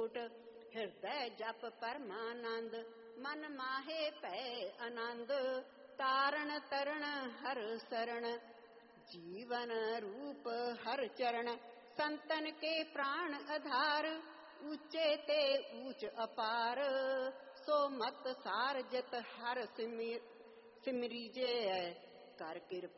Coat. हृदय जप परमानंद मन माहे पै आनंद। तारण तरण हर शरण जीवन रूप हर चरण। संतन के प्राण आधार ऊंचे ते ऊंच अपार। सो मत सार जत हर सिमरीजे कर कृपा